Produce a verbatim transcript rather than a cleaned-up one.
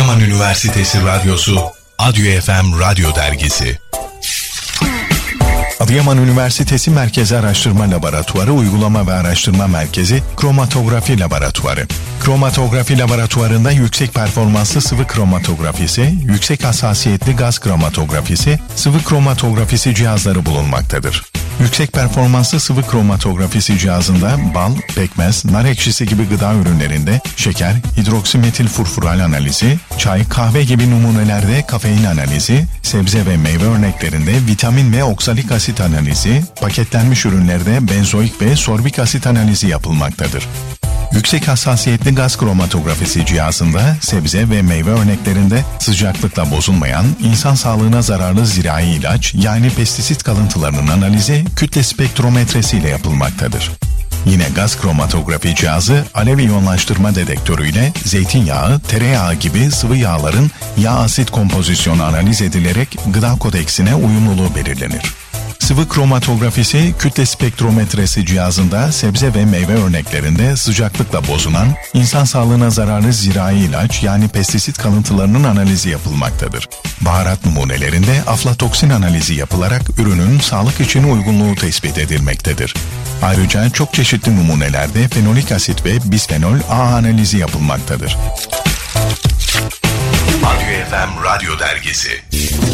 Adıyaman Üniversitesi Radyosu Adyo F M Radyo Dergisi. Adıyaman Üniversitesi Merkezi Araştırma Laboratuvarı Uygulama ve Araştırma Merkezi Kromatografi Laboratuvarı. Kromatografi laboratuvarında yüksek performanslı sıvı kromatografisi, yüksek hassasiyetli gaz kromatografisi, sıvı kromatografisi cihazları bulunmaktadır. Yüksek performanslı sıvı kromatografisi cihazında bal, pekmez, nar ekşisi gibi gıda ürünlerinde şeker, hidroksimetil furfural analizi, çay, kahve gibi numunelerde kafein analizi, sebze ve meyve örneklerinde vitamin ve oksalik asit analizi, paketlenmiş ürünlerde benzoik ve sorbik asit analizi yapılmaktadır. Yüksek hassasiyetli gaz kromatografisi cihazında sebze ve meyve örneklerinde sıcaklıkla bozulmayan, insan sağlığına zararlı zirai ilaç yani pestisit kalıntılarının analizi kütle spektrometresi ile yapılmaktadır. Yine gaz kromatografi cihazı alev iyonlaştırma dedektörüyle zeytinyağı, tereyağı gibi sıvı yağların yağ asit kompozisyonu analiz edilerek gıda kodeksine uyumluluğu belirlenir. Sıvı kromatografisi kütle spektrometresi cihazında sebze ve meyve örneklerinde sıcaklıkla bozulan, insan sağlığına zararlı zirai ilaç yani pestisit kalıntılarının analizi yapılmaktadır. Baharat numunelerinde aflatoksin analizi yapılarak ürünün sağlık için uygunluğu tespit edilmektedir. Ayrıca çok çeşitli numunelerde fenolik asit ve bisfenol A analizi yapılmaktadır. Adyo F M Radyo Dergisi.